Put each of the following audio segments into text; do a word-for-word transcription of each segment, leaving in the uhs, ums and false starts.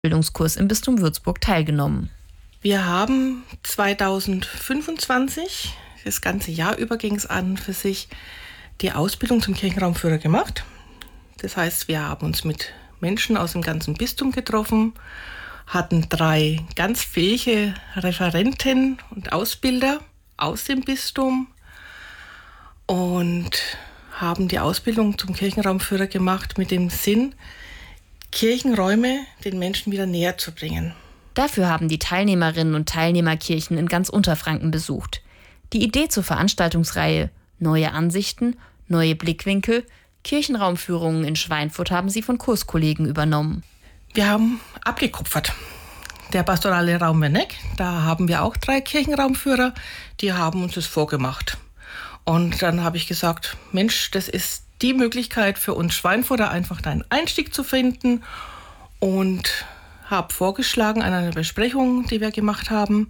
Bildungskurs im Bistum Würzburg teilgenommen. Wir haben zweitausendfünfundzwanzig, das ganze Jahr über ging es an für sich, die Ausbildung zum Kirchenraumführer gemacht. Das heißt, wir haben uns mit Menschen aus dem ganzen Bistum getroffen, hatten drei ganz fähige Referenten und Ausbilder aus dem Bistum und haben die Ausbildung zum Kirchenraumführer gemacht mit dem Sinn, Kirchenräume den Menschen wieder näher zu bringen. Dafür haben die Teilnehmerinnen und Teilnehmer Kirchen in ganz Unterfranken besucht. Die Idee zur Veranstaltungsreihe Neue Ansichten, neue Blickwinkel, Kirchenraumführungen in Schweinfurt haben sie von Kurskollegen übernommen. Wir haben abgekupfert. Der pastorale Raum Werneck, da haben wir auch drei Kirchenraumführer, die haben uns das vorgemacht. Und dann habe ich gesagt, Mensch, das ist die Möglichkeit für uns Schweinfurter, einfach einen Einstieg zu finden, und habe vorgeschlagen an einer Besprechung, die wir gemacht haben,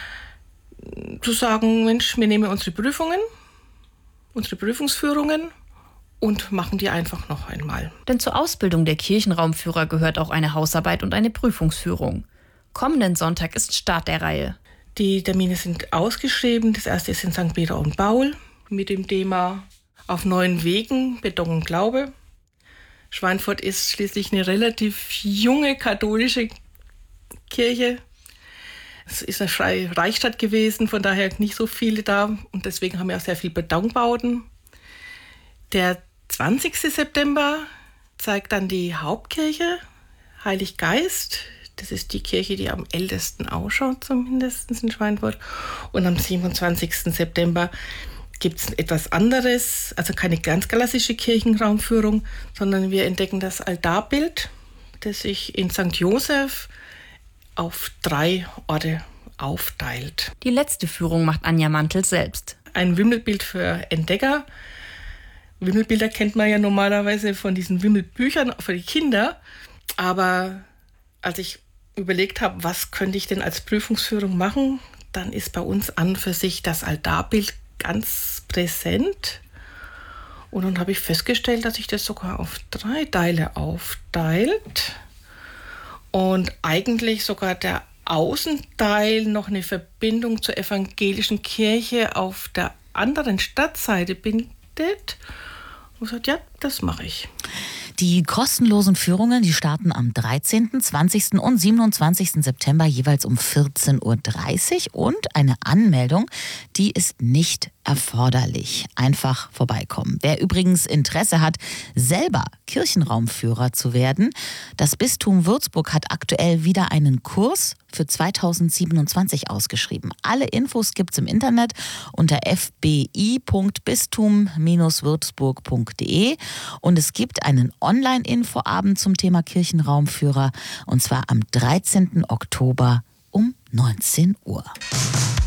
zu sagen, Mensch, wir nehmen unsere Prüfungen, unsere Prüfungsführungen und machen die einfach noch einmal. Denn zur Ausbildung der Kirchenraumführer gehört auch eine Hausarbeit und eine Prüfungsführung. Kommenden Sonntag ist Start der Reihe. Die Termine sind ausgeschrieben. Das erste ist in Sankt Peter und Paul mit dem Thema Auf neuen Wegen, Beton und Glaube. Schweinfurt ist schließlich eine relativ junge katholische Kirche. Es ist eine freie Reichsstadt gewesen, von daher nicht so viele da. Und deswegen haben wir auch sehr viele Betonbauten. Der zwanzigsten September zeigt dann die Hauptkirche, Heilig Geist. Das ist die Kirche, die am ältesten ausschaut, zumindest in Schweinfurt. Und am siebenundzwanzigsten September gibt es etwas anderes, also keine ganz klassische Kirchenraumführung, sondern wir entdecken das Altarbild, das sich in Sankt Joseph auf drei Orte aufteilt. Die letzte Führung macht Anja Mantel selbst. Ein Wimmelbild für Entdecker. Wimmelbilder kennt man ja normalerweise von diesen Wimmelbüchern für die Kinder. Aber als ich überlegt habe, was könnte ich denn als Prüfungsführung machen, dann ist bei uns an für sich das Altarbild ganz präsent. Und dann habe ich festgestellt, dass sich das sogar auf drei Teile aufteilt. Und eigentlich sogar der Außenteil noch eine Verbindung zur evangelischen Kirche auf der anderen Stadtseite bindet. Und ich gesagt, ja, das mache ich. Die kostenlosen Führungen, die starten am dreizehnten, zwanzigsten und siebenundzwanzigsten September jeweils um vierzehn Uhr dreißig. Und eine Anmeldung, die ist nicht erforderlich. Einfach vorbeikommen. Wer übrigens Interesse hat, selber Kirchenraumführer zu werden, das Bistum Würzburg hat aktuell wieder einen Kurs für zweitausendsiebenundzwanzig ausgeschrieben. Alle Infos gibt's im Internet unter f b i punkt bistum Bindestrich würzburg punkt de und es gibt einen Online-Infoabend zum Thema Kirchenraumführer und zwar am dreizehnten Oktober um neunzehn Uhr.